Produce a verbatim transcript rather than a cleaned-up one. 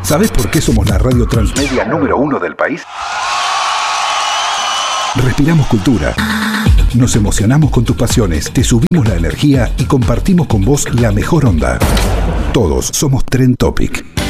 ¿Sabés por qué somos la radio transmedia número uno del país? Respiramos cultura. Nos emocionamos con tus pasiones, te subimos la energía y compartimos con vos la mejor onda. Todos somos Trend Topic.